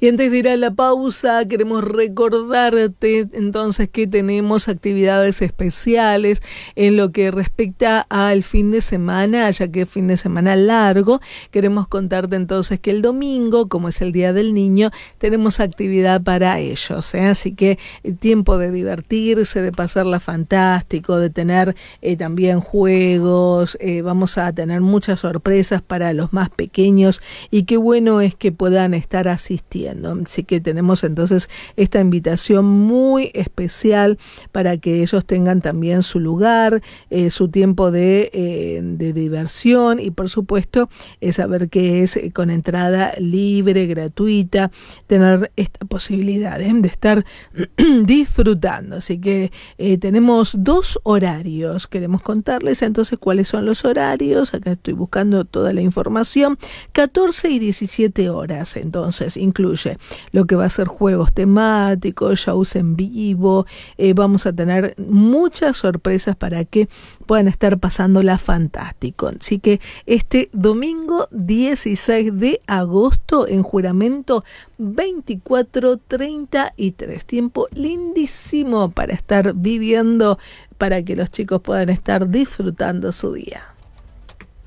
Y antes de ir a la pausa, queremos recordarte entonces que tenemos actividades especiales en lo que respecta al fin de semana, ya que es fin de semana largo. Queremos contarte entonces que el domingo, como es el Día del Niño, tenemos actividad para ellos, ¿eh? Así que tiempo de divertirse, de pasarla fantástico, de tener también juegos, vamos a tener muchas sorpresas para los más pequeños y qué bueno es que puedan estar asistiendo. Así que tenemos entonces esta invitación muy especial para que ellos tengan también su lugar, su tiempo de diversión y por supuesto saber que es con entrada libre, gratuita, tener esta posibilidad de estar disfrutando. Así que tenemos 2 horarios, queremos contarles entonces cuáles son los horarios. Acá estoy buscando toda la información. 14 y 17 horas entonces incluye lo que va a ser juegos temáticos, shows en vivo, vamos a tener muchas sorpresas para que puedan estar pasándola fantástico. Así que este domingo 16 de agosto en Juramento 24:33, tiempo lindísimo para estar viviendo, para que los chicos puedan estar disfrutando su día.